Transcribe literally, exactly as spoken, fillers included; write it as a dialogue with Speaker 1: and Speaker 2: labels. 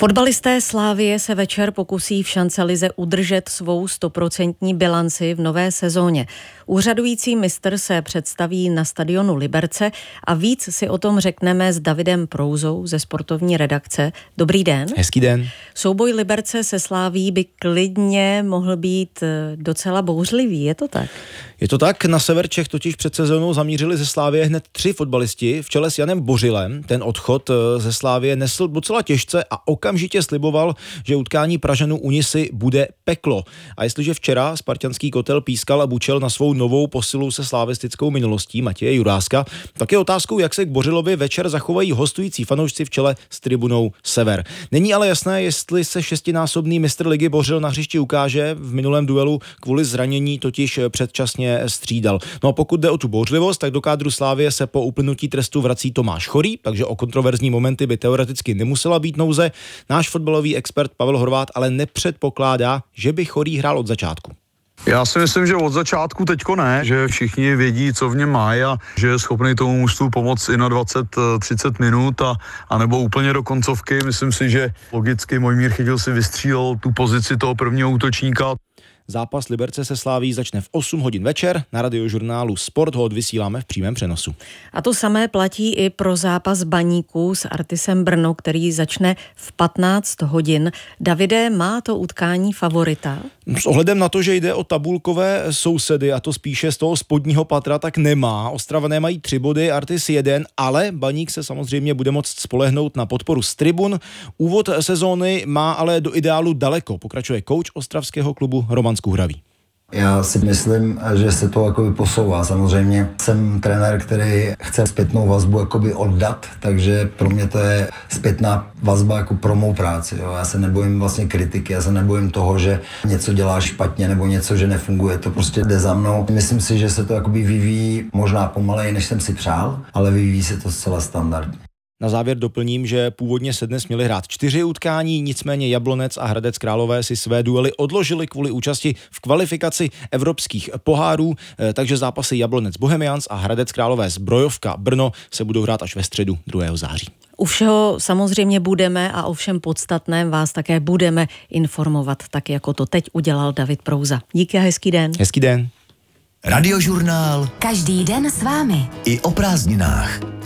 Speaker 1: Fotbalisté Slavie se večer pokusí v šancelize udržet svou stoprocentní bilanci v nové sezóně. Úřadující mistr se představí na stadionu Liberce a víc si o tom řekneme s Davidem Prouzou ze sportovní redakce. Dobrý den.
Speaker 2: Hezký den.
Speaker 1: Souboj Liberce se Slavií by klidně mohl být docela bouřlivý, je to tak?
Speaker 2: Je to tak, na sever Čech totiž před sezónou zamířili ze Slavie hned tři fotbalisti v čele s Janem Bořilem. Ten odchod ze Slavie nesl docela těžce a okamžitě sliboval, že utkání Pražanů u Nisy bude peklo. A jestliže včera spartanský kotel pískal a bučel na svou novou posilu se slavistickou minulostí Matěje Juráska, tak je otázkou, jak se k Bořilovi večer zachovají hostující fanoušci v čele s tribunou Sever. Není ale jasné, jestli se šestinásobný mistr ligy Bořil na hřišti ukáže. V minulém duelu kvůli zranění totiž předčasně střídal. No a pokud jde o tu bouřlivost, tak do kádru Slavie se po uplynutí trestu vrací Tomáš Chorý, takže o kontroverzní momenty by teoreticky nemusela být nouze. Náš fotbalový expert Pavel Horvát ale nepředpokládá, že by Chorý hrál od začátku.
Speaker 3: Já si myslím, že od začátku teďko ne, že všichni vědí, co v něm mají a že je schopný tomu mužstvu pomoct i na dvacet třicet minut a, a nebo úplně do koncovky. Myslím si, že logicky Mojmír Chytil si vystřílel tu pozici toho prvního útočníka.
Speaker 2: Zápas Liberce se Slaví začne v osm hodin večer. Na radiožurnálu Sport ho odvysíláme v přímém přenosu.
Speaker 1: A to samé platí i pro zápas Baníků s Artisem Brno, který začne v patnáct hodin. Davide, má to utkání favorita?
Speaker 2: S ohledem na to, že jde o tabulkové sousedy, a to spíše z toho spodního patra, tak nemá. Ostravané mají tři body, Artis jeden, ale Baník se samozřejmě bude moct spolehnout na podporu z tribun. Úvod sezóny má ale do ideálu daleko, pokračuje kouč ostravského klubu Roman Skuhravý.
Speaker 4: Já si myslím, že se to jakoby posouvá. Samozřejmě jsem trenér, který chce zpětnou vazbu jakoby oddat, takže pro mě to je zpětná vazba jako pro mou práci. Jo. Já se nebojím vlastně kritiky, já se nebojím toho, že něco děláš špatně nebo něco, že nefunguje. To prostě jde za mnou. Myslím si, že se to jakoby vyvíjí možná pomaleji, než jsem si přál, ale vyvíjí se to zcela standardně.
Speaker 2: Na závěr doplním, že původně se dnes měli hrát čtyři utkání, nicméně Jablonec a Hradec Králové si své duely odložili kvůli účasti v kvalifikaci evropských pohárů, takže zápasy Jablonec Bohemians a Hradec Králové Zbrojovka Brno se budou hrát až ve středu druhého září.
Speaker 1: U všeho samozřejmě budeme a o všem podstatném vás také budeme informovat, tak jako to teď udělal David Prouza. Díky a hezký den.
Speaker 2: Hezký den.
Speaker 5: Radiožurnál.
Speaker 6: Každý den s vámi.
Speaker 5: I o prázdninách.